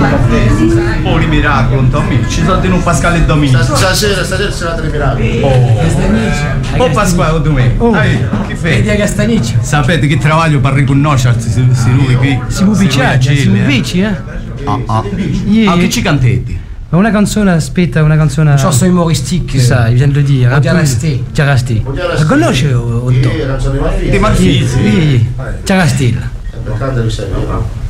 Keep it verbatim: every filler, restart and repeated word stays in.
Oh, il miracolo, Tommy, ci sono tenuto Pasquale e Domenico. Stasera, stasera ci sono tre miracoli. Oh, Pasquale, dove? Oh, che fai? vedi a Castaniccia. Sapete che travaglio per riconoscersi se lui qui? Si può picciare, si può picci, eh? Ah, ah. Yeah. Ah, che ci cantetti? Una canzone, aspetta, una canzone. Chanson humoristique. Ça, il vient de le dire. Chiarasti. Chiarasti. La conosce Otto? Sì, canzone di Malfini. Di Malfisi. Sì, Chiarasti. Per cantare lui sei.